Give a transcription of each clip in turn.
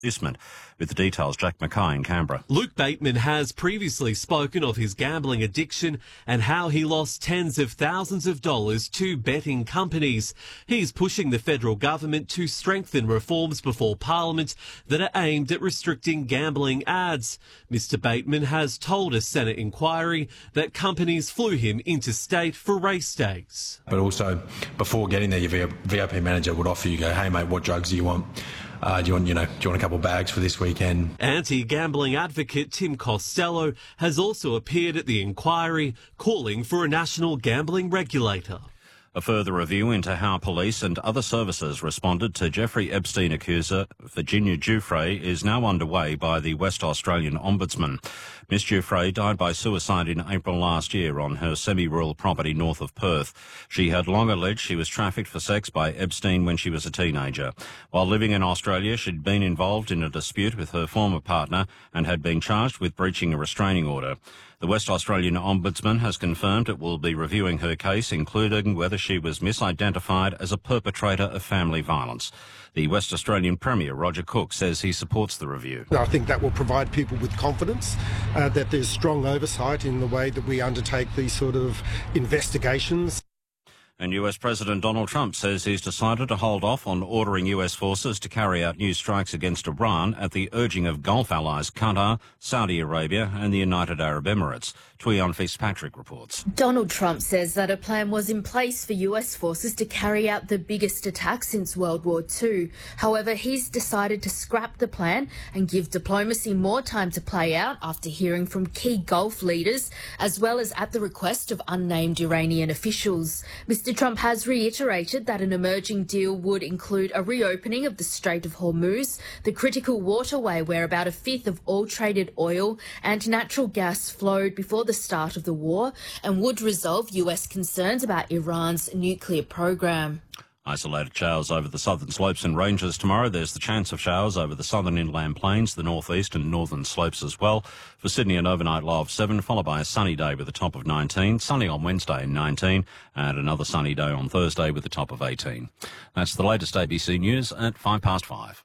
inducement. With the details, Jack Mackay in Canberra. Luke Bateman has previously spoken of his gambling addiction and how he lost tens of thousands of dollars to betting companies. He's pushing the federal government to strengthen reforms before Parliament that are aimed at restricting gambling ads. Mr. Bateman has told a Senate inquiry that companies flew him interstate for race days. But also, before getting there, your VIP manager would offer you, hey mate, what drugs do you want? Do you want a couple of bags for this weekend? Anti-gambling advocate Tim Costello has also appeared at the inquiry, calling for a national gambling regulator. A further review into how police and other services responded to Jeffrey Epstein accuser Virginia Giuffre is now underway by the West Australian Ombudsman. Miss Giuffre died by suicide in April last year on her semi-rural property north of Perth. She had long alleged she was trafficked for sex by Epstein when she was a teenager. While living in Australia, she'd been involved in a dispute with her former partner and had been charged with breaching a restraining order. The West Australian Ombudsman has confirmed it will be reviewing her case, including whether she was misidentified as a perpetrator of family violence. The West Australian Premier, Roger Cook, says he supports the review. I think that will provide people with confidence that there's strong oversight in the way that we undertake these sort of investigations. And US President Donald Trump says he's decided to hold off on ordering US forces to carry out new strikes against Iran at the urging of Gulf allies Qatar, Saudi Arabia and the United Arab Emirates. Tuion Fitzpatrick reports. Donald Trump says that a plan was in place for US forces to carry out the biggest attack since World War II. However, he's decided to scrap the plan and give diplomacy more time to play out after hearing from key Gulf leaders, as well as at the request of unnamed Iranian officials. Mr. Trump has reiterated that an emerging deal would include a reopening of the Strait of Hormuz, the critical waterway where about a fifth of all traded oil and natural gas flowed before the start of the war, and would resolve US concerns about Iran's nuclear program. Isolated showers over the southern slopes and ranges tomorrow. There's the chance of showers over the southern inland plains, the northeast and northern slopes as well. For Sydney, an overnight low of 7, followed by a sunny day with a top of 19. Sunny on Wednesday and 19, and another sunny day on Thursday with a top of 18. That's the latest ABC News at 5:05.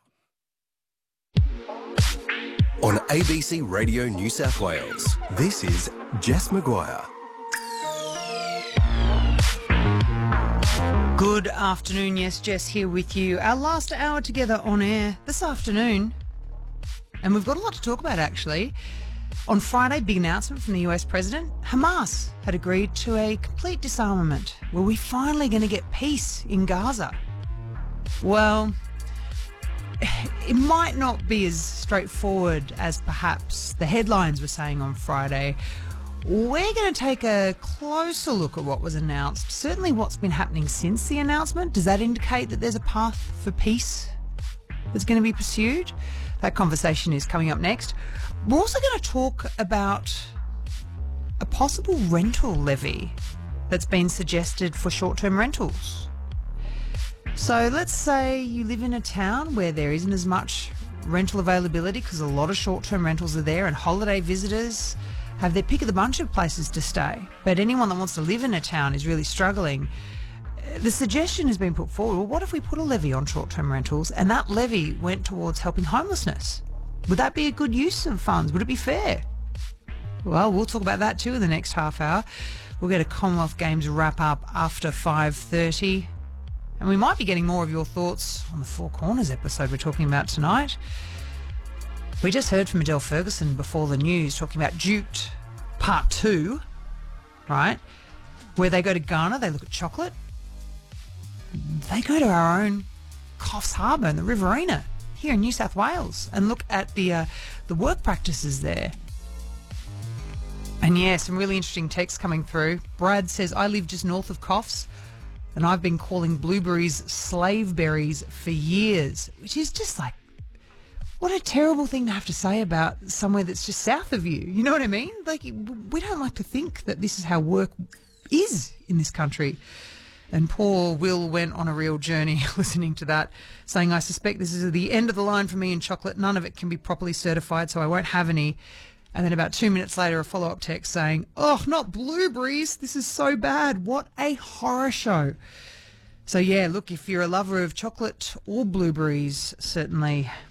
On ABC Radio New South Wales, this is Jess Maguire. Good afternoon, yes, Jess here with you. Our last hour together on air this afternoon. And we've got a lot to talk about, actually. On Friday, big announcement from the US President. Hamas had agreed to a complete disarmament. Were we finally going to get peace in Gaza? Well, it might not be as straightforward as perhaps the headlines were saying on Friday. We're going to take a closer look at what was announced, certainly what's been happening since the announcement. Does that indicate that there's a path for peace that's going to be pursued? That conversation is coming up next. We're also going to talk about a possible rental levy that's been suggested for short-term rentals. So let's say you live in a town where there isn't as much rental availability because a lot of short-term rentals are there and holiday visitors have their pick of the bunch of places to stay. But anyone that wants to live in a town is really struggling. The suggestion has been put forward, well, what if we put a levy on short-term rentals and that levy went towards helping homelessness? Would that be a good use of funds? Would it be fair? Well, we'll talk about that too in the next half hour. We'll get a Commonwealth Games wrap-up after 5:30. And we might be getting more of your thoughts on the Four Corners episode we're talking about tonight. We just heard from Adele Ferguson before the news talking about Duped Part 2, right? Where they go to Ghana, they look at chocolate. They go to our own Coffs Harbour and the Riverina here in New South Wales and look at the work practices there. And yeah, some really interesting texts coming through. Brad says, I live just north of Coffs and I've been calling blueberries slave berries for years, which is just like, what a terrible thing to have to say about somewhere that's just south of you. You know what I mean? Like, we don't like to think that this is how work is in this country. And poor Will went on a real journey listening to that, saying, I suspect this is the end of the line for me in chocolate. None of it can be properly certified, so I won't have any. And then about 2 minutes later, a follow-up text saying, oh, not blueberries. This is so bad. What a horror show. So, yeah, look, if you're a lover of chocolate or blueberries, certainly